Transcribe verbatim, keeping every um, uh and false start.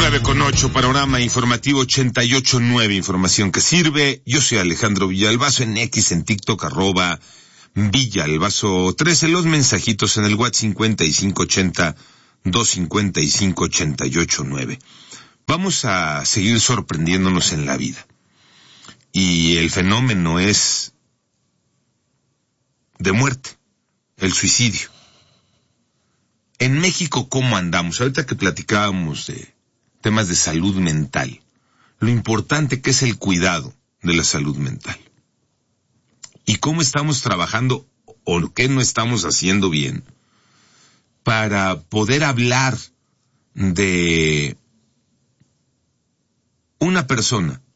nueve con ocho, panorama informativo ochenta y ocho nueve, información que sirve. Yo soy Alejandro Villalbazo, en X, en TikTok, arroba Villalbazo trece, los mensajitos en el WhatsApp cincuenta y cinco ochenta, doscientos cincuenta y cinco, ochenta y ocho nueve. Vamos a seguir sorprendiéndonos en la vida. Y el fenómeno es de muerte, el suicidio. En México, ¿cómo andamos? Ahorita que platicábamos de temas de salud mental, lo importante que es el cuidado de la salud mental. Y cómo estamos trabajando o qué no estamos haciendo bien para poder hablar de una persona